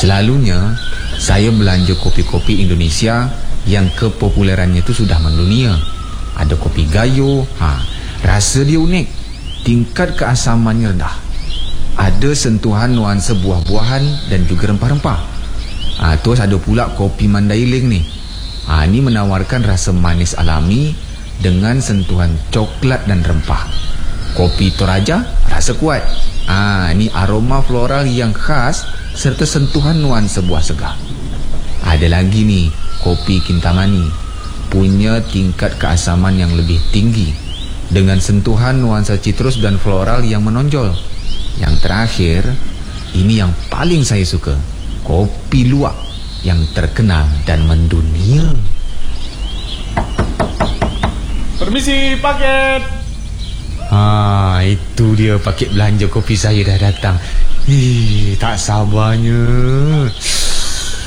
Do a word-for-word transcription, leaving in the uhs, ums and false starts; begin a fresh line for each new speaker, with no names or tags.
Selalunya saya belanja kopi-kopi Indonesia yang kepopulerannya itu sudah mendunia. Ada kopi Gayo, ha, rasa dia unik, tingkat keasamannya rendah. Ada sentuhan nuansa buah-buahan dan juga rempah-rempah. ha, Terus ada pula kopi Mandailing ni. ha, Ini menawarkan rasa manis alami dengan sentuhan coklat dan rempah. Kopi Toraja rasa kuat. Ah, ini aroma floral yang khas serta sentuhan nuansa buah segar. Ada lagi nih, kopi Kintamani, punya tingkat keasaman yang lebih tinggi dengan sentuhan nuansa citrus dan floral yang menonjol. Yang terakhir, ini yang paling saya suka, kopi luwak yang terkenal dan mendunia.
Permisi, paket.
Ah, itu dia paket belanja kopi saya dah datang. Eh, tak sabarnya.